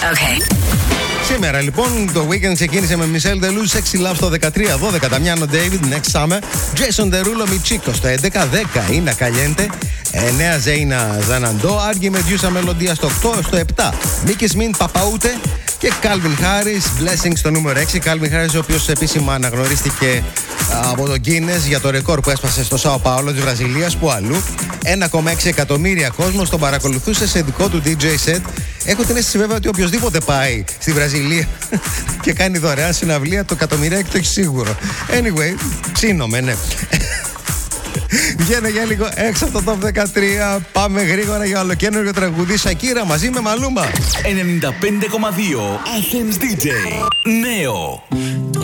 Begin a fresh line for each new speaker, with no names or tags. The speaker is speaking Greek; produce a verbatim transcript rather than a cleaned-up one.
Okay.
Σήμερα λοιπόν το weekend ξεκίνησε με Michelle Deluxe, Sexy Love στο δεκατρία δώδεκα, Damiano David, Next Summer, Jason Derulo, Michiko στο έντεκα δέκα, Ina Caliente, εννέα Zeina Zanando, Argy Medusa Melodia στο οκτώ, στο επτά, Mickey Smith, Papaute και Calvin Harris, Blessing στο νούμερο έξι. Calvin Harris, ο οποίος επίσημα αναγνωρίστηκε από τον Guinness για το ρεκόρ που έσπασε στο Σάο Πάολο της Βραζιλίας, που αλλού ένα κόμμα έξι εκατομμύρια κόσμος τον παρακολουθούσε σε δικό του ντι τζέι set. Έχω την αίσθηση βέβαια ότι οποιοδήποτε πάει στη Βραζιλία και κάνει δωρεάν συναυλία, το εκατομμυριάκι το έχει σίγουρο. Anyway, ψήνομαι, ναι. Βγαίνω για λίγο έξω από το Top δεκατρία. Πάμε γρήγορα για ολοκαίνουργιο τραγουδί Σακύρα μαζί με Μαλούμα.
ενενήντα πέντε κόμμα δύο Athens ντι τζέι. Νέο.